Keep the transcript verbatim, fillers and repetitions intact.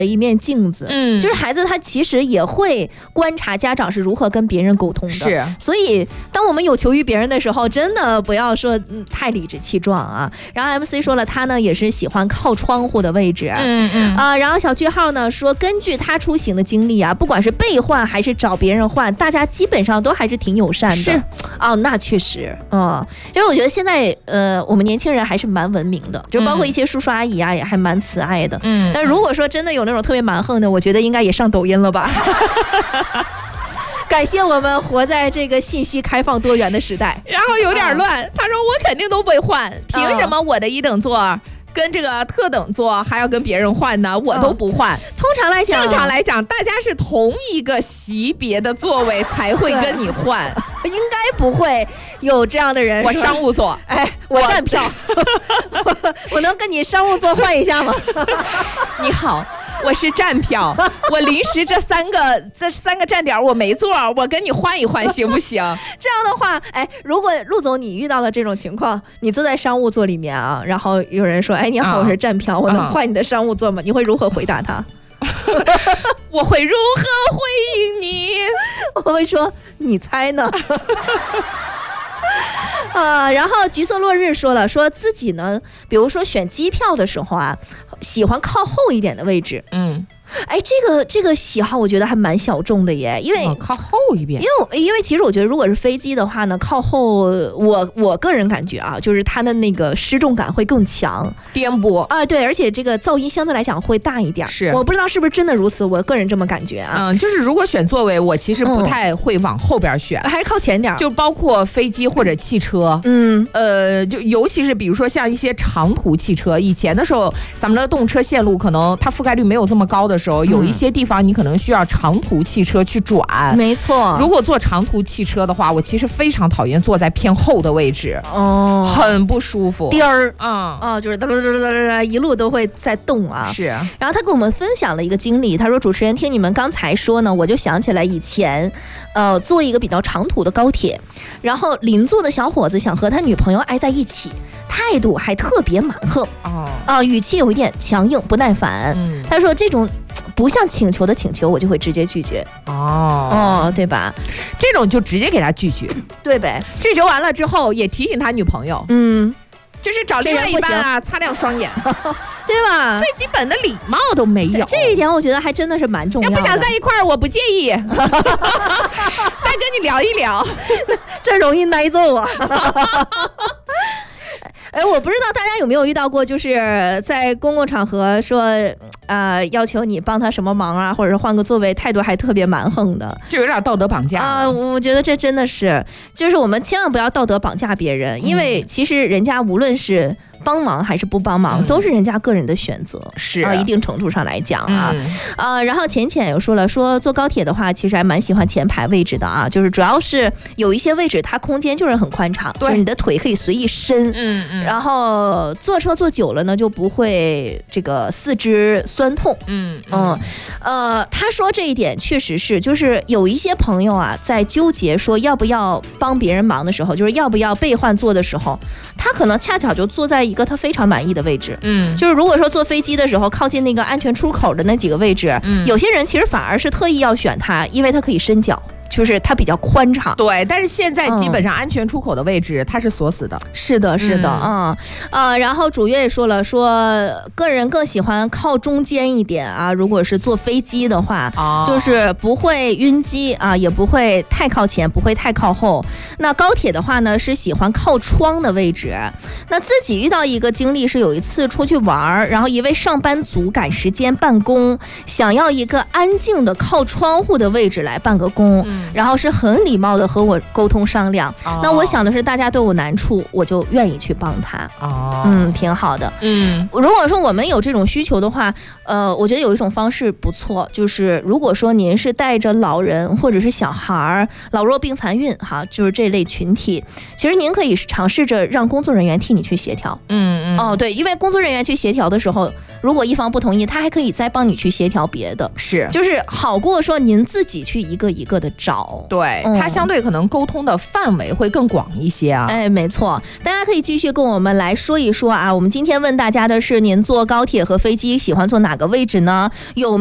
一面镜子，嗯，就是孩子他其实也会观察家长是如何跟别人沟通的， 是， 所以当我们有求于别人的时候，真的不要说、嗯、太理直气壮啊。然后 M C 说了，他呢也是喜欢靠窗户的位置，嗯嗯啊、呃，然后小句号呢说，根据他出行的经历啊，不管是被换还是找别人换，大家基本上都还是挺友善的， 是哦，那确实，嗯，因为我觉得现在呃，我们年轻人还是蛮文明的，就包括一些叔叔阿姨啊，也还蛮慈爱的，嗯。但如果说真的有那种特别蛮横的，我觉得应该也上抖音了吧。感谢我们活在这个信息开放多元的时代。 然后有点乱，他说我肯定都被换，凭什么我的一等座跟这个特等座还要跟别人换呢？我都不换。 通常来讲， 正常来讲，大家是同一个级别的座位才会跟你换， 应该不会有这样的人。 我商务座， 哎，我站票，我, 我能跟你商务座换一下吗？ 你好。我是站票，我临时这三个这三个站点我没座，我跟你换一换行不行？ 这样的话，哎，如果陆总你遇到了这种情况，你坐在商务座里面啊，然后有人说，哎，你好，我是站票，我能换你的商务座吗？你会如何回答他？ 我会如何回应你？ 我会说，你猜呢？呃，然后橘色落日说了，说自己呢，比如说选机票的时候啊，喜欢靠后一点的位置。嗯，哎，这个这个喜好我觉得还蛮小众的耶，因为、 哦、靠后一边， 因为因为其实我觉得如果是飞机的话呢，靠后我我个人感觉啊，就是它的那个失重感会更强， 颠簸啊，对，而且这个噪音相对来讲会大一点。 是， 我不知道是不是真的如此，我个人这么感觉啊。 嗯，就是如果选座位，我其实不太会往后边选， 嗯、还是靠前点， 就包括飞机或者汽车，嗯，呃，就尤其是比如说像一些长途汽车，以前的时候咱们的动车线路可能它覆盖率没有这么高的时候，有一些地方你可能需要长途汽车去转， 没错。 如果坐长途汽车的话，我其实非常讨厌坐在偏后的位置，哦，很不舒服， 颠儿，嗯，哦，就是哒哒哒哒哒一路都会在动啊。 是。 然后他跟我们分享了一个经历，他说主持人听你们刚才说呢，我就想起来以前，呃，坐一个比较长途的高铁，然后邻座的小伙子想和他女朋友挨在一起，态度还特别蛮横，哦，啊、呃，语气有一点强硬不耐烦。嗯，他说这种不像请求的请求，我就会直接拒绝。哦哦，对吧？ 这种就直接给他拒绝， 对呗？ 拒绝完了之后，也提醒他女朋友，嗯，就是找另外一半啊，擦亮双眼， 对吧？ 最基本的礼貌都没有， 这一点我觉得还真的是蛮重要的。 要不想在一块儿，我不介意，再跟你聊一聊， 这容易挨揍啊。哎，我不知道大家有没有遇到过，就是在公共场合说，呃，要求你帮他什么忙啊，或者是换个座位，态度还特别蛮横的， 就有点道德绑架啊、呃！我觉得这真的是，就是我们千万不要道德绑架别人，因为其实人家无论是帮忙还是不帮忙，嗯、都是人家个人的选择， 是啊，一定程度上来讲啊，嗯、呃，然后浅浅又说了，说坐高铁的话，其实还蛮喜欢前排位置的啊，就是主要是有一些位置它空间就是很宽敞，就是你的腿可以随意伸，嗯嗯，然后坐车坐久了呢，就不会这个四肢酸痛，嗯嗯，呃，他说这一点确实是，就是有一些朋友啊，在纠结说要不要帮别人忙的时候，就是要不要被换座的时候，他可能恰巧就坐在一个他非常满意的位置，嗯，就是如果说坐飞机的时候靠近那个安全出口的那几个位置，嗯，有些人其实反而是特意要选它，因为它可以伸脚，就是它比较宽敞。 对，但是现在基本上安全出口的位置、嗯、它是锁死的。 是的，是的，嗯，呃，然后主页也说了，说个人更喜欢靠中间一点啊，如果是坐飞机的话，哦、就是不会晕机啊，也不会太靠前，不会太靠后。那高铁的话呢，是喜欢靠窗的位置。那自己遇到一个经历是，有一次出去玩，然后一位上班族赶时间办公，想要一个安静的靠窗户的位置来办个工。嗯，然后是很礼貌的和我沟通商量、哦、那我想的是大家都有难处，我就愿意去帮他。哦，嗯，挺好的。嗯，如果说我们有这种需求的话，呃，我觉得有一种方式不错，就是如果说您是带着老人或者是小孩、老弱病残孕哈，就是这类群体，其实您可以尝试着让工作人员替你你去协调。 嗯嗯， 哦，对，因为工作人员去协调的时候，如果一方不同意，他还可以再帮你去协调别的， 是， 就是好过说您自己去一个一个的找。 对，嗯、他相对可能沟通的范围会更广一些啊。 哎，没错，大家可以继续跟我们来说一说啊。我们今天问大家的是，您坐高铁和飞机喜欢坐哪个位置呢？有